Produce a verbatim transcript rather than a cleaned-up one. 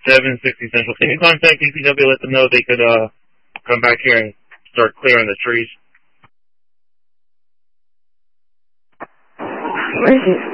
seven sixty Central. Can you contact D P W, let them know they could uh come back here and start clearing the trees? Where is it?